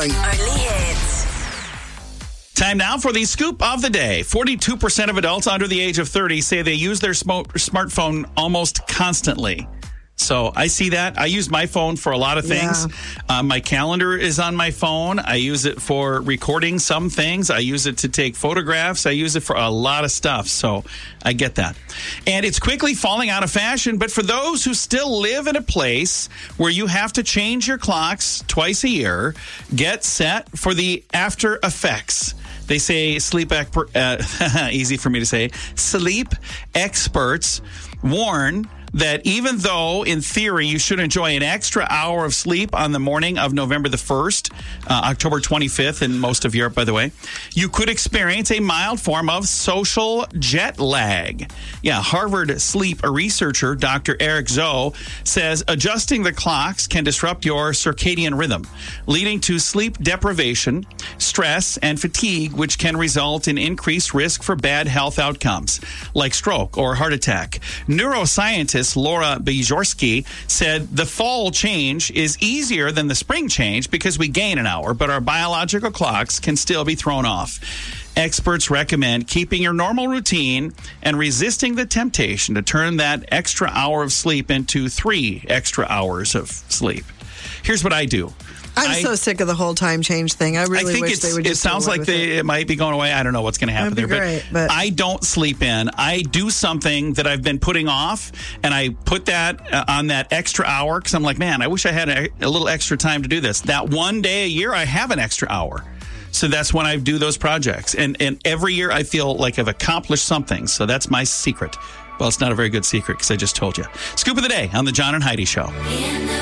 morning. Only hits. Time now for the scoop of the day. 42% of adults under the age of 30 say they use their smartphone almost constantly. So I see that. I use my phone for a lot of things. Yeah. My calendar is on my phone. I use it for recording some things. I use it to take photographs. I use it for a lot of stuff. So I get that. And it's quickly falling out of fashion. But for those who still live in a place where you have to change your clocks twice a year, get set for the after effects. They say easy for me to say, sleep experts warn that even though, in theory, you should enjoy an extra hour of sleep on the morning of November the 1st, October 25th in most of Europe, by the way, you could experience a mild form of social jet lag. Yeah, Harvard sleep researcher Dr. Eric Zoe says adjusting the clocks can disrupt your circadian rhythm, leading to sleep deprivation, stress, and fatigue, which can result in increased risk for bad health outcomes, like stroke or heart attack. Neuroscientist Laura Bajorski said the fall change is easier than the spring change because we gain an hour, but our biological clocks can still be thrown off. Experts recommend keeping your normal routine and resisting the temptation to turn that extra hour of sleep into 3 extra hours of sleep. Here's what I do. I'm so sick of the whole time change thing. I really wish they would just it sounds like it might be going away. I don't know what's going to happen there. Great, but I don't sleep in. I do something that I've been putting off, and I put that on that extra hour because I'm like, man, I wish I had a little extra time to do this. That one day a year, I have an extra hour. So that's when I do those projects. And every year I feel like I've accomplished something. So that's my secret. Well, it's not a very good secret because I just told you. Scoop of the day on the John and Heidi Show.